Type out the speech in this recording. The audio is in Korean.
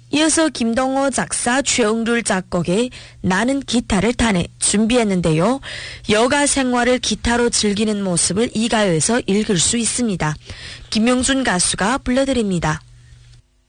이어서 김동호 작사, 최응률 작곡의 나는 기타를 타네 준비했는데요. 여가 생활을 기타로 즐기는 모습을 이 가요에서 읽을 수 있습니다. 김용준 가수가 불러드립니다.